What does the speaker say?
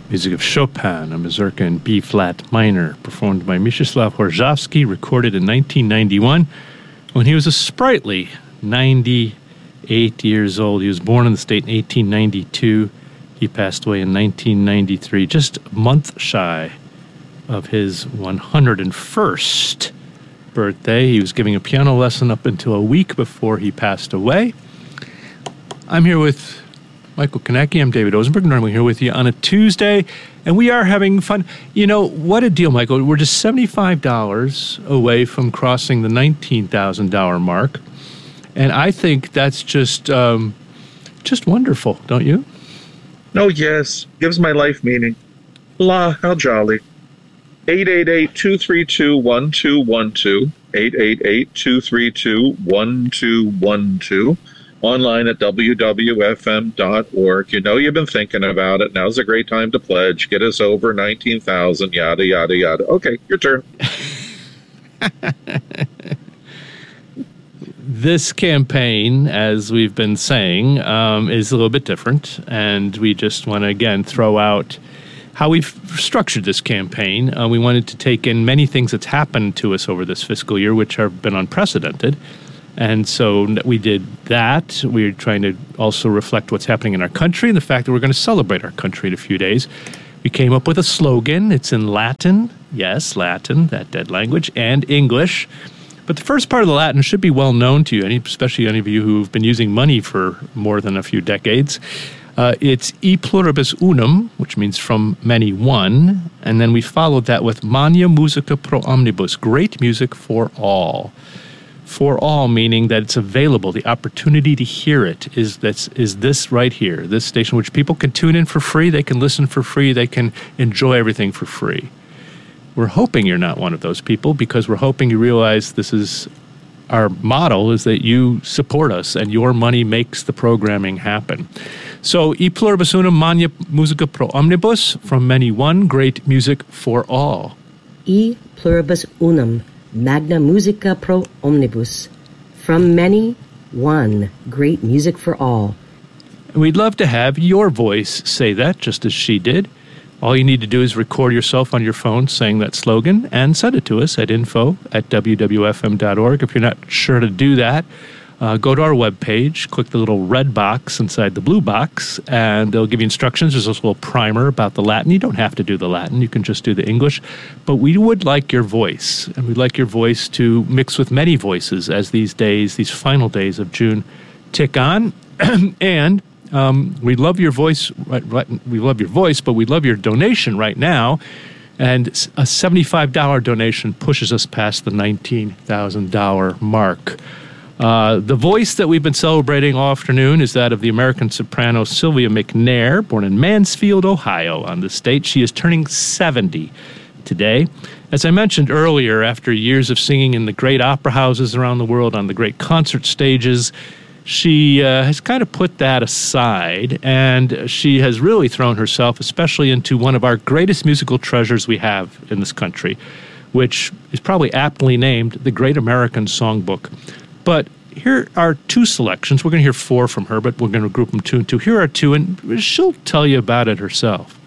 Music of Chopin, a mazurka in B-flat minor, performed by Mstislav Horzhavsky, recorded in 1991 when he was a sprightly 98 years old. He was born in the state in 1892. He passed away in 1993, just a month shy of his 101st birthday. He was giving a piano lesson up until a week before he passed away. I'm here with Michael Konecki. I'm David Ozenberg. Normally here with you on a Tuesday, and we are having fun. You know, what a deal, Michael. We're just $75 away from crossing the $19,000 mark, and I think that's just wonderful, don't you? Oh, yes. Gives my life meaning. La, how jolly. 888-232-1212. 888-232-1212. Online at wwfm.org. You know you've been thinking about it. Now's a great time to pledge. Get us over 19,000, yada, yada, yada. Okay, your turn. This campaign, as we've been saying, is a little bit different, and we just want to, again, throw out how we've structured this campaign. We wanted to take in many things that's happened to us over this fiscal year, which have been unprecedented. And so we did that. We're trying to also reflect what's happening in our country and the fact that we're going to celebrate our country in a few days. We came up with a slogan. It's in Latin. Yes, Latin, that dead language, and English. But the first part of the Latin should be well known to you, especially any of you who've been using money for more than a few decades. It's E pluribus unum, which means from many one. And then we followed that with Magna Musica pro omnibus, great music for all. For all, meaning that it's available. The opportunity to hear it is this right here, this station, which people can tune in for free. They can listen for free. They can enjoy everything for free. We're hoping you're not one of those people, because we're hoping you realize this is our model, is that you support us and your money makes the programming happen. So, E pluribus unum, Magna Musica pro omnibus, from many one, great music for all. E pluribus unum, Magna Musica pro omnibus, from many one, great music for all. We'd love to have your voice say that, just as she did. All you need to do is record yourself on your phone saying that slogan and send it to us at info@wwfm.org. If you're not sure to do that, go to our webpage, click the little red box inside the blue box, and they'll give you instructions. There's also a little primer about the Latin. You don't have to do the Latin. You can just do the English. But we would like your voice, and we'd like your voice to mix with many voices as these days, these final days of June, tick on. And we love your voice. We love your voice, but we love your donation right now. And a $75 donation pushes us past the $19,000 mark. The voice that we've been celebrating all afternoon is that of the American soprano Sylvia McNair, born in Mansfield, Ohio, on this date. She is turning 70 today. As I mentioned earlier, after years of singing in the great opera houses around the world, on the great concert stages, she has kind of put that aside, and she has really thrown herself, especially into one of our greatest musical treasures we have in this country, which is probably aptly named the Great American Songbook. But here are two selections. We're going to hear four from her, but we're going to group them two and two. Here are two, and she'll tell you about it herself.